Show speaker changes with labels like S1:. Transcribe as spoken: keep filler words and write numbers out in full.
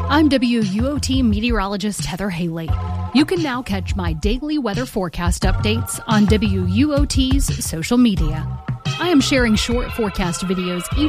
S1: I'm W U O T meteorologist Heather Haley. You can now catch my daily weather forecast updates on W U O T's social media. I am sharing short forecast videos each